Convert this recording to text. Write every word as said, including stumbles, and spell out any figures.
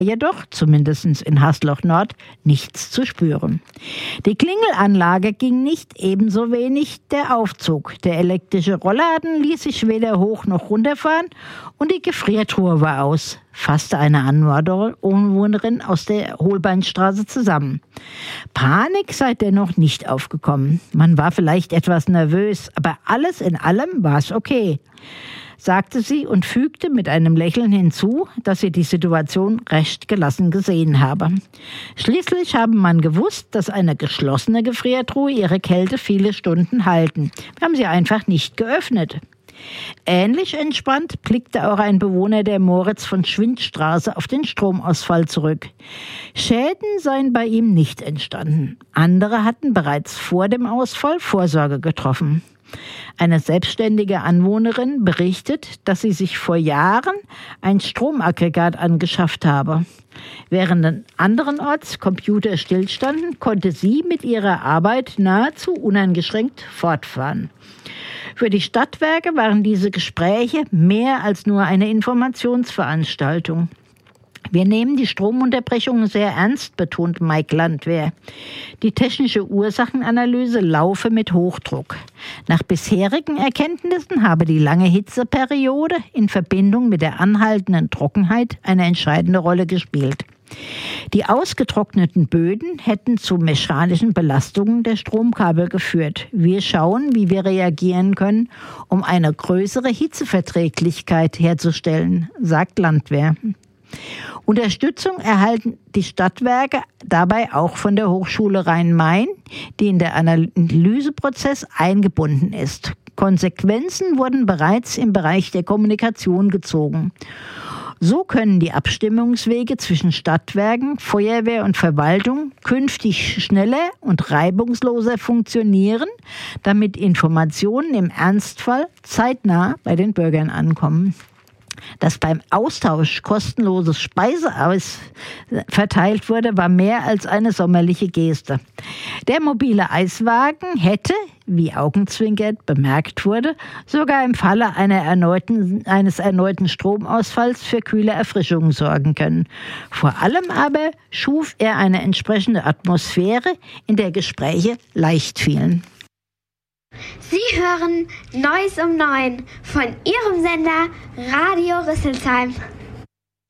jedoch, zumindest in Hasloch Nord, nichts zu spüren. Die Klingelanlage ging nicht, ebenso wenig der Aufzug. Der elektrische Rollladen ließ sich weder hoch noch runterfahren und die Gefriertruhe war aus, fasste eine Anwohnerin aus der Holbeinstraße zusammen. Panik sei dennoch nicht aufgekommen. Man war vielleicht etwas nervös, aber alles in allem war es okay, sagte sie und fügte mit einem Lächeln hinzu, dass sie die Situation recht gelassen gesehen habe. Schließlich habe man gewusst, dass eine geschlossene Gefriertruhe ihre Kälte viele Stunden halten. Wir haben sie einfach nicht geöffnet. Ähnlich entspannt blickte auch ein Bewohner der Moritz von Schwindstraße auf den Stromausfall zurück. Schäden seien bei ihm nicht entstanden. Andere hatten bereits vor dem Ausfall Vorsorge getroffen. Eine selbstständige Anwohnerin berichtet, dass sie sich vor Jahren ein Stromaggregat angeschafft habe. Während anderenorts Computer stillstanden, konnte sie mit ihrer Arbeit nahezu uneingeschränkt fortfahren. Für die Stadtwerke waren diese Gespräche mehr als nur eine Informationsveranstaltung. Wir nehmen die Stromunterbrechungen sehr ernst, betont Mike Landwehr. Die technische Ursachenanalyse laufe mit Hochdruck. Nach bisherigen Erkenntnissen habe die lange Hitzeperiode in Verbindung mit der anhaltenden Trockenheit eine entscheidende Rolle gespielt. Die ausgetrockneten Böden hätten zu mechanischen Belastungen der Stromkabel geführt. Wir schauen, wie wir reagieren können, um eine größere Hitzeverträglichkeit herzustellen, sagt Landwehr. Unterstützung erhalten die Stadtwerke dabei auch von der Hochschule Rhein-Main, die in den Analyseprozess eingebunden ist. Konsequenzen wurden bereits im Bereich der Kommunikation gezogen. So können die Abstimmungswege zwischen Stadtwerken, Feuerwehr und Verwaltung künftig schneller und reibungsloser funktionieren, damit Informationen im Ernstfall zeitnah bei den Bürgern ankommen. Dass beim Austausch kostenloses Speiseeis verteilt wurde, war mehr als eine sommerliche Geste. Der mobile Eiswagen hätte, wie augenzwinkert bemerkt wurde, sogar im Falle einer erneuten, eines erneuten Stromausfalls für kühle Erfrischung sorgen können. Vor allem aber schuf er eine entsprechende Atmosphäre, in der Gespräche leicht fielen. Sie hören Neues um neun von Ihrem Sender Radio Rüsselsheim.